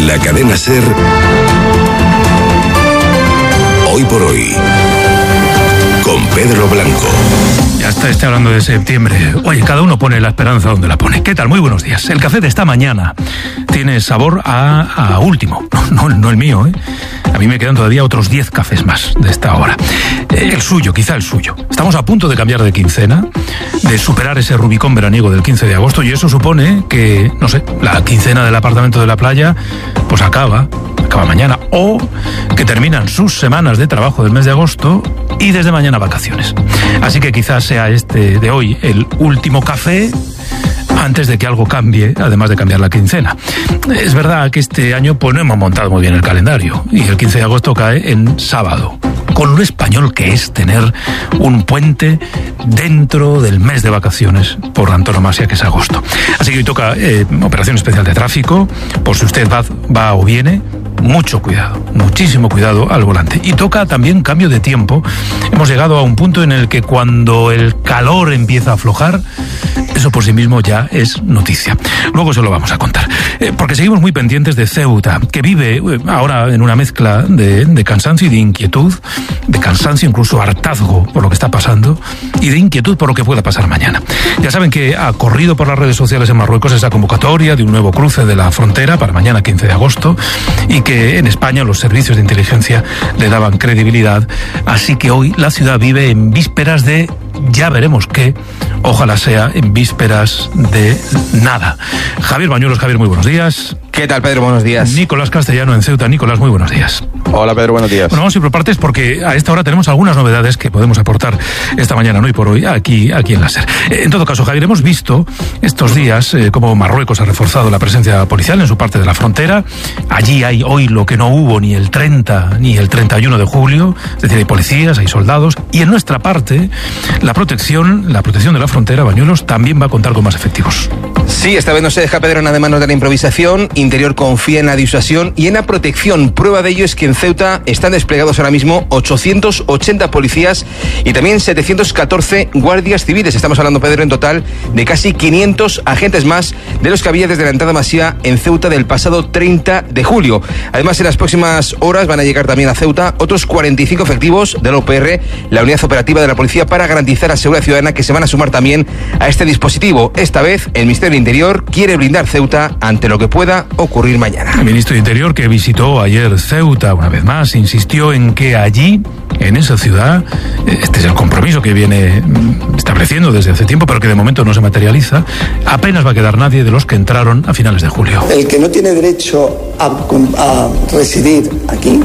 La cadena SER. Hoy por hoy. Con Pedro Blanco. Ya está hablando de septiembre. Oye, cada uno pone la esperanza donde la pone. ¿Qué tal? Muy buenos días. El café de esta mañana tiene sabor a último. No el mío, ¿eh? A mí me quedan todavía otros 10 cafés más de esta hora. El suyo, quizá el suyo. Estamos a punto de cambiar de quincena, de superar ese Rubicón veraniego del 15 de agosto, y eso supone que, no sé, la quincena del apartamento de la playa, pues acaba mañana, o que terminan sus semanas de trabajo del mes de agosto y desde mañana vacaciones. Así que quizás sea este de hoy el último café antes de que algo cambie, además de cambiar la quincena. Es verdad que este año pues no hemos montado muy bien el calendario y el 15 de agosto cae en sábado, con lo español que es tener un puente dentro del mes de vacaciones por antonomasia, que es agosto. Así que hoy toca operación especial de tráfico, por si usted va o viene, mucho cuidado, muchísimo cuidado al volante. Y toca también cambio de tiempo. Hemos llegado a un punto en el que cuando el calor empieza a aflojar, eso por sí mismo ya es noticia. Luego se lo vamos a contar. Porque seguimos muy pendientes de Ceuta, que vive ahora en una mezcla de cansancio y de inquietud, de cansancio, incluso hartazgo por lo que está pasando, y de inquietud por lo que pueda pasar mañana. Ya saben que ha corrido por las redes sociales en Marruecos esa convocatoria de un nuevo cruce de la frontera para mañana 15 de agosto, y que en España los servicios de inteligencia le daban credibilidad. Así que hoy la ciudad vive en vísperas de ya veremos qué, ojalá sea en vísperas de nada. Javier Bañuelos. Javier, muy buenos días. ¿Qué tal, Pedro? Buenos días. Nicolás Castellano en Ceuta. Nicolás, muy buenos días. Hola, Pedro, buenos días. Bueno, vamos a ir por partes porque a esta hora tenemos algunas novedades que podemos aportar esta mañana, hoy por hoy, aquí en la SER. En todo caso, Javier, hemos visto estos días cómo Marruecos ha reforzado la presencia policial en su parte de la frontera. Allí hay hoy lo que no hubo ni el 30 ni el 31 de julio, es decir, hay policías, hay soldados, y en nuestra parte la protección de la frontera, Bañuelos, también va a contar con más efectivos. Sí, esta vez no se deja Pedro nada de manos de la improvisación. Interior confía en la disuasión y en la protección. Prueba de ello es que en Ceuta están desplegados ahora mismo 880 policías y también 714 guardias civiles. Estamos hablando, Pedro, en total de casi 500 agentes más de los que había desde la entrada masiva en Ceuta del pasado 30 de julio. Además, en las próximas horas van a llegar también a Ceuta otros 45 efectivos de la OPR, la unidad operativa de la policía, para garantizar la seguridad ciudadana, que se van a sumar también a este dispositivo. Esta vez el Ministerio de Interior quiere blindar Ceuta ante lo que pueda ocurrir mañana. El ministro de Interior, que visitó ayer Ceuta una vez más, insistió en que allí, en esa ciudad, este es el compromiso que viene estableciendo desde hace tiempo, pero que de momento no se materializa, apenas va a quedar nadie de los que entraron a finales de julio. El que no tiene derecho a residir aquí,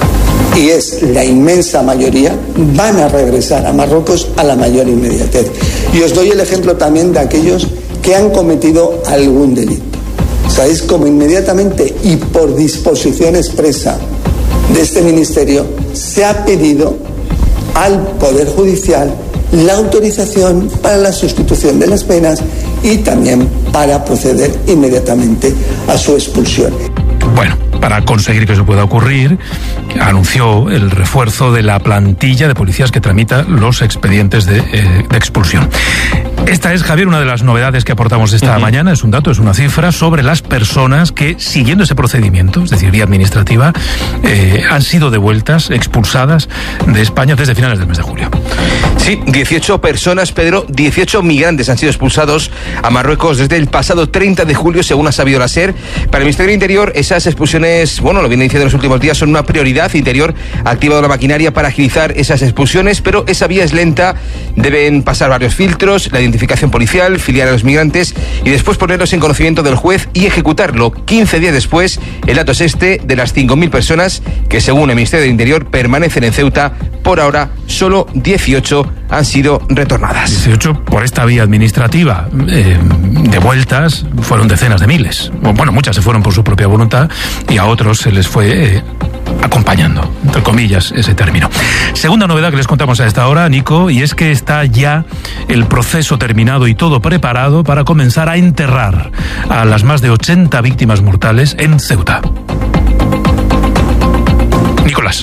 y es la inmensa mayoría, van a regresar a Marruecos a la mayor inmediatez. Y os doy el ejemplo también de aquellos que han cometido algún delito. ¿Sabéis cómo inmediatamente y por disposición expresa de este ministerio se ha pedido al Poder Judicial la autorización para la sustitución de las penas y también para proceder inmediatamente a su expulsión? Bueno, para conseguir que eso pueda ocurrir, anunció el refuerzo de la plantilla de policías que tramita los expedientes de expulsión. Esta es, Javier, una de las novedades que aportamos esta mañana. Es un dato, es una cifra sobre las personas que, siguiendo ese procedimiento, es decir, vía administrativa, han sido devueltas, expulsadas de España desde finales del mes de julio. Sí, 18 personas, Pedro, 18 migrantes han sido expulsados a Marruecos desde el pasado 30 de julio, según ha sabido la SER. Para el Ministerio de Interior, esas expulsiones, bueno, lo viene diciendo en los últimos días, son una prioridad. Interior ha activado la maquinaria para agilizar esas expulsiones, pero esa vía es lenta. Deben pasar varios filtros, la identificación policial, filiar a los migrantes y después ponerlos en conocimiento del juez y ejecutarlo. 15 días después, el dato es este: de las 5.000 personas que, según el Ministerio de Interior, permanecen en Ceuta, por ahora solo 18 han sido retornadas. 18 por esta vía administrativa. Devueltas fueron decenas de miles. Bueno, muchas se fueron por su propia voluntad y a otros se les fue acompañando, entre comillas, ese término. Segunda novedad que les contamos a esta hora, Nico, y es que está ya el proceso terminado y todo preparado para comenzar a enterrar a las más de 80 víctimas mortales en Ceuta. Nicolás.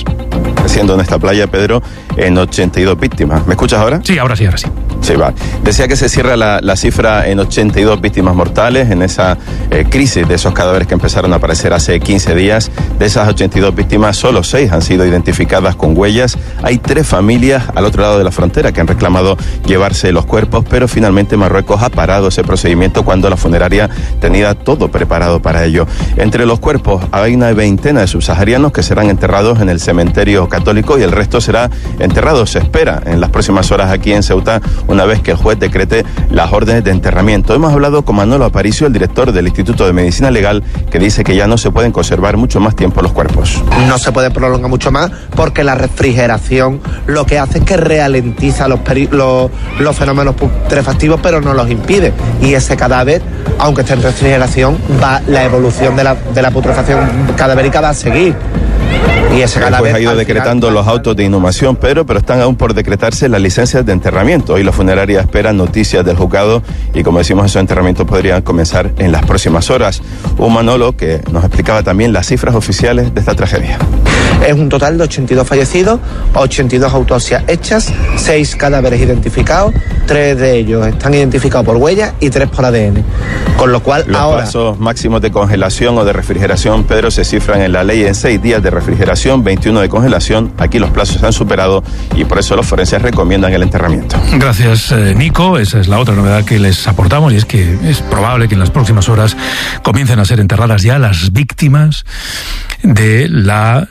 siendo en esta playa, Pedro, en 82 víctimas. ¿Me escuchas ahora? Sí, ahora sí. Sí, va. Decía que se cierra la cifra en 82 víctimas mortales en esa crisis de esos cadáveres que empezaron a aparecer hace 15 días. De esas 82 víctimas, solo 6 han sido identificadas con huellas. Hay 3 familias al otro lado de la frontera que han reclamado llevarse los cuerpos, pero finalmente Marruecos ha parado ese procedimiento cuando la funeraria tenía todo preparado para ello. Entre los cuerpos hay una veintena de subsaharianos que serán enterrados en el cementerio católico y el resto será enterrado, se espera, en las próximas horas aquí en Ceuta, una vez que el juez decrete las órdenes de enterramiento. Hemos hablado con Manolo Aparicio, el director del Instituto de Medicina Legal, que dice que ya no se pueden conservar mucho más tiempo los cuerpos. No se puede prolongar mucho más porque la refrigeración lo que hace es que ralentiza los fenómenos putrefactivos, pero no los impide. Y ese cadáver, aunque esté en refrigeración, la evolución de la putrefacción cadavérica va a seguir. Y ese cadáver ha ido decretando los autos de inhumación, pero están aún por decretarse las licencias de enterramiento. Hoy la funeraria espera noticias del juzgado y, como decimos, esos enterramientos podrían comenzar en las próximas horas. Un Manolo que nos explicaba también las cifras oficiales de esta tragedia. Es un total de 82 fallecidos, 82 autopsias hechas, 6 cadáveres identificados, 3 de ellos están identificados por huellas y 3 por ADN. Con lo cual los plazos máximos de congelación o de refrigeración, Pedro, se cifran en la ley en 6 días de refrigeración, 21 de congelación. Aquí los plazos se han superado y por eso los forenses recomiendan el enterramiento. Gracias, Nico. Esa es la otra novedad que les aportamos, y es que es probable que en las próximas horas comiencen a ser enterradas ya las víctimas de la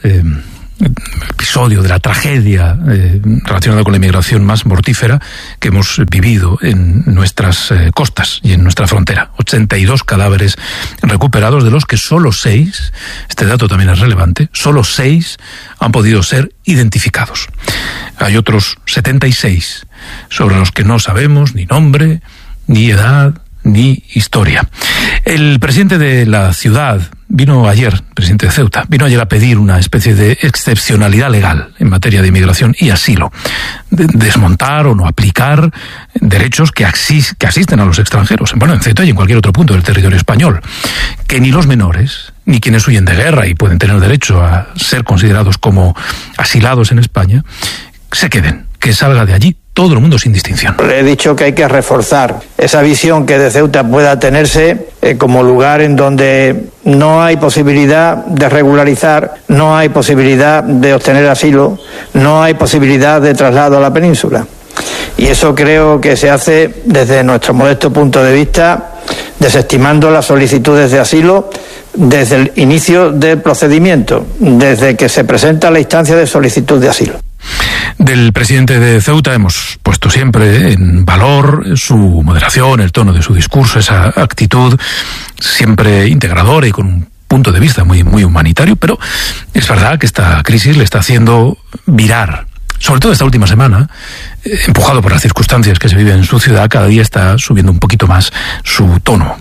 episodio, de la tragedia relacionada con la inmigración más mortífera que hemos vivido en nuestras costas y en nuestra frontera. 82 cadáveres recuperados, de los que solo 6, este dato también es relevante, solo 6 han podido ser identificados. Hay otros 76 sobre los que no sabemos ni nombre, ni edad, ni historia. El presidente de la ciudad presidente de Ceuta, vino ayer a pedir una especie de excepcionalidad legal en materia de inmigración y asilo. Desmontar o no aplicar derechos que asisten a los extranjeros, en Ceuta y en cualquier otro punto del territorio español. Que ni los menores, ni quienes huyen de guerra y pueden tener derecho a ser considerados como asilados en España, se queden, que salga de allí todo el mundo sin distinción. Le he dicho que hay que reforzar esa visión que de Ceuta pueda tenerse como lugar en donde no hay posibilidad de regularizar, no hay posibilidad de obtener asilo, no hay posibilidad de traslado a la península. Y eso creo que se hace desde nuestro modesto punto de vista, desestimando las solicitudes de asilo desde el inicio del procedimiento, desde que se presenta la instancia de solicitud de asilo. Del presidente de Ceuta hemos puesto siempre en valor su moderación, el tono de su discurso, esa actitud siempre integradora y con un punto de vista muy, muy humanitario, pero es verdad que esta crisis le está haciendo virar. Sobre todo esta última semana, empujado por las circunstancias que se viven en su ciudad, cada día está subiendo un poquito más su tono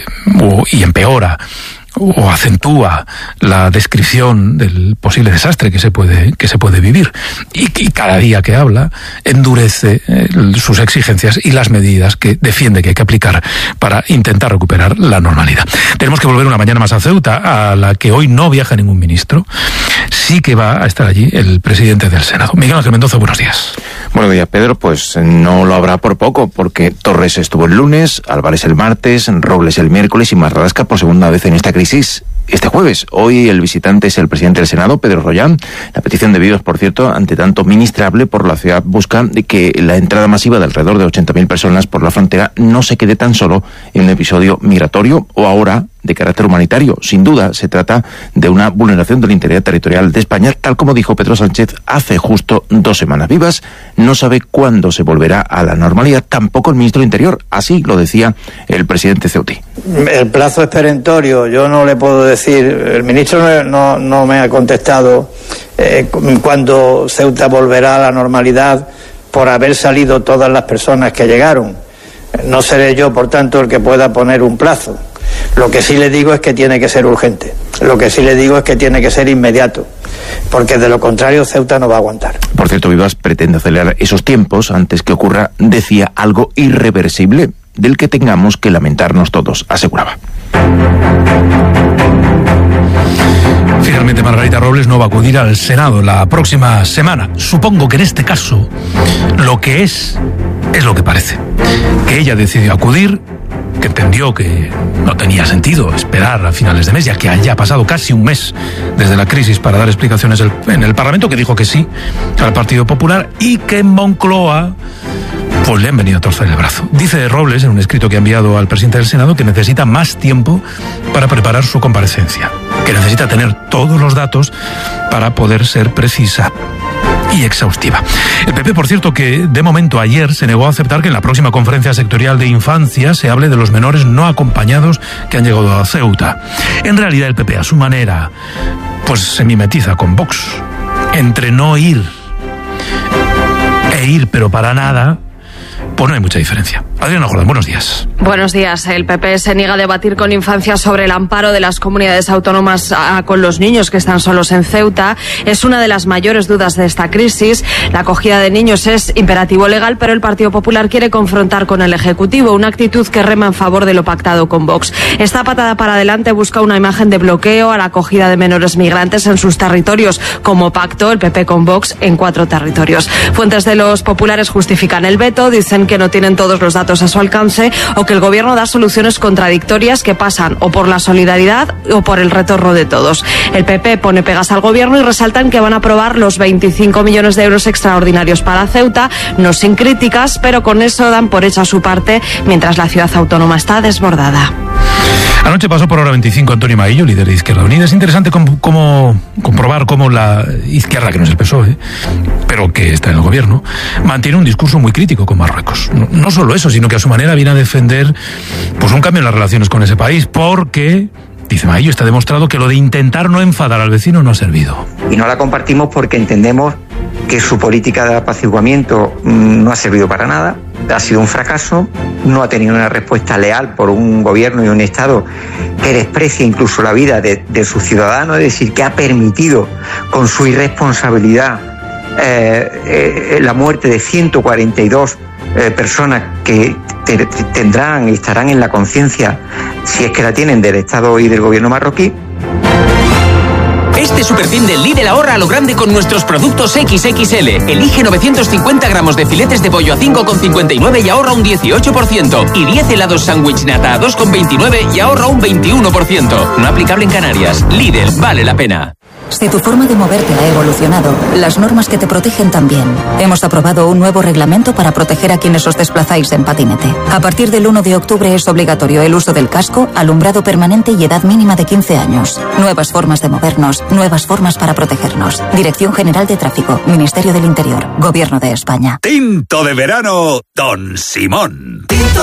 y empeora o acentúa la descripción del posible desastre que se puede vivir, y cada día que habla endurece sus exigencias y las medidas que defiende que hay que aplicar para intentar recuperar la normalidad. Tenemos que volver una mañana más a Ceuta, a la que hoy no viaja ningún ministro. Sí que va a estar allí el presidente del Senado. Miguel Ángel Mendoza, buenos días. Buenos días, Pedro. Pues no lo habrá por poco, porque Torres estuvo el lunes, Álvarez el martes, Robles el miércoles y Marlaska por segunda vez en esta crisis este jueves. Hoy el visitante es el presidente del Senado, Pedro Rollán. La petición de vídeos, por cierto, ante tanto ministrable por la ciudad, busca que la entrada masiva de alrededor de 80.000 personas por la frontera no se quede tan solo en un episodio migratorio o ahora de carácter humanitario. Sin duda, se trata de una vulneración de la integridad territorial de España, tal como dijo Pedro Sánchez hace justo 2 semanas. Vivas no sabe cuándo se volverá a la normalidad, tampoco el ministro del Interior. Así lo decía el presidente ceutí. El plazo es perentorio, yo no le puedo decir, el ministro no me ha contestado cuándo Ceuta volverá a la normalidad por haber salido todas las personas que llegaron. No seré yo, por tanto, el que pueda poner un plazo. Lo que sí le digo es que tiene que ser urgente. Lo que sí le digo es que tiene que ser inmediato, porque de lo contrario Ceuta no va a aguantar. Por cierto, Vivas pretende acelerar esos tiempos antes que ocurra, decía, algo irreversible del que tengamos que lamentarnos todos, aseguraba. Finalmente, Margarita Robles Robles no va a acudir al Senado la próxima semana. Supongo que en este caso lo que es lo que parece. Que ella decidió acudir, que entendió que no tenía sentido esperar a finales de mes, ya que haya pasado casi un mes desde la crisis para dar explicaciones en el Parlamento, que dijo que sí al Partido Popular, y que en Moncloa pues le han venido a torcer el brazo. Dice Robles en un escrito que ha enviado al presidente del Senado que necesita más tiempo para preparar su comparecencia, que necesita tener todos los datos para poder ser precisa y exhaustiva. El PP, por cierto, que de momento ayer se negó a aceptar que en la próxima conferencia sectorial de infancia se hable de los menores no acompañados que han llegado a Ceuta. En realidad el PP, a su manera, pues se mimetiza con Vox. Entre no ir e ir pero para nada, pues no hay mucha diferencia. Adriana Jordán, buenos días. Buenos días. El PP se niega a debatir con Infancia sobre el amparo de las comunidades autónomas con los niños que están solos en Ceuta. Es una de las mayores dudas de esta crisis. La acogida de niños es imperativo legal, pero el Partido Popular quiere confrontar con el Ejecutivo, una actitud que rema en favor de lo pactado con Vox. Esta patada para adelante busca una imagen de bloqueo a la acogida de menores migrantes en sus territorios, como pactó el PP con Vox en 4 territorios. Fuentes de los populares justifican el veto, dicen que no tienen todos los datos a su alcance o que el gobierno da soluciones contradictorias que pasan o por la solidaridad o por el retorno de todos. El PP pone pegas al gobierno y resaltan que van a aprobar los 25 millones de euros extraordinarios para Ceuta, no sin críticas, pero con eso dan por hecha su parte mientras la ciudad autónoma está desbordada. Anoche pasó por hora 25 Antonio Maillo, líder de Izquierda Unida. Es interesante comprobar cómo la izquierda, que no es el PSOE, pero que está en el gobierno, mantiene un discurso muy crítico con Marruecos. No solo eso, sino que a su manera viene a defender pues un cambio en las relaciones con ese país, porque, dice Maillo, está demostrado que lo de intentar no enfadar al vecino no ha servido. Y no la compartimos porque entendemos que su política de apaciguamiento no ha servido para nada, ha sido un fracaso, no ha tenido una respuesta leal por un gobierno y un Estado que desprecia incluso la vida de sus ciudadanos, es decir, que ha permitido con su irresponsabilidad la muerte de 142 personas que tendrán y estarán en la conciencia, si es que la tienen, del Estado y del gobierno marroquí. Este superfin del Lidl ahorra a lo grande con nuestros productos XXL. Elige 950 gramos de filetes de pollo a 5,59 y ahorra un 18%. Y 10 helados sándwich nata a 2,29 y ahorra un 21%. No aplicable en Canarias. Lidl, vale la pena. Si tu forma de moverte ha evolucionado, las normas que te protegen también. Hemos aprobado un nuevo reglamento para proteger a quienes os desplazáis en patinete. A partir del 1 de octubre es obligatorio el uso del casco, alumbrado permanente y edad mínima de 15 años. Nuevas formas de movernos, nuevas formas para protegernos. Dirección General de Tráfico, Ministerio del Interior, Gobierno de España. Tinto de verano, Don Simón.